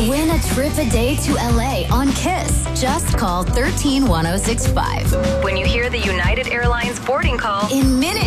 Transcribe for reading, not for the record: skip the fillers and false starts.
Win a trip a day to LA on Kiss. Just call 131065. When you hear the United Airlines boarding call, in minutes,